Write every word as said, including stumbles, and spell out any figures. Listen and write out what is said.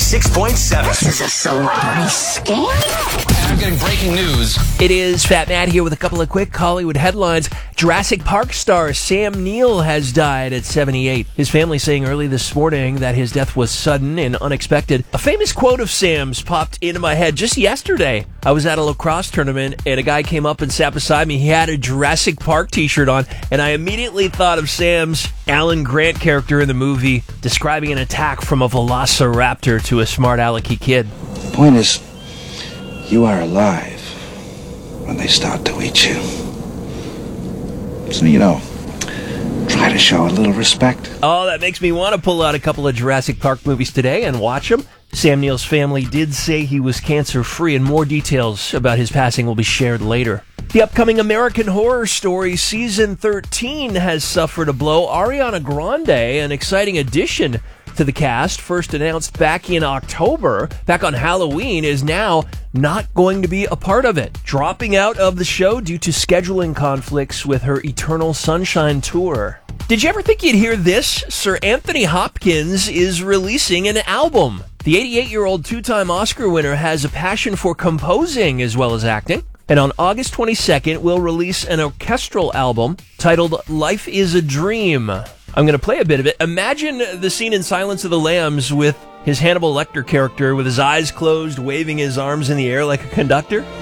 ninety-six point seven. This is a celebrity scam. I'm getting breaking news. It is Fat Matt here with a couple of quick Hollywood headlines. Jurassic Park star Sam Neill has died at seventy-eight. His family saying early this morning that his death was sudden and unexpected. A famous quote of Sam's popped into my head just yesterday. I was at a lacrosse tournament and a guy came up and sat beside me. He had a Jurassic Park t-shirt on, and I immediately thought of Sam's Alan Grant character in the movie describing an attack from a velociraptor to a smart alecky kid. The point is, you are alive when they start to eat you. So, you know, try to show a little respect. Oh, that makes me want to pull out a couple of Jurassic Park movies today and watch them. Sam Neill's family did say he was cancer-free, and more details about his passing will be shared later. The upcoming American Horror Story Season thirteen has suffered a blow. Ariana Grande, an exciting addition to the cast, first announced back in October, back on Halloween, is now not going to be a part of it, dropping out of the show due to scheduling conflicts with her Eternal Sunshine tour. Did you ever think you'd hear this? Sir Anthony Hopkins is releasing an album. The eighty-eight-year-old two-time Oscar winner has a passion for composing as well as acting, and on August twenty-second will release an orchestral album titled Life is a Dream. I'm going to play a bit of it. Imagine the scene in Silence of the Lambs with his Hannibal Lecter character with his eyes closed, waving his arms in the air like a conductor.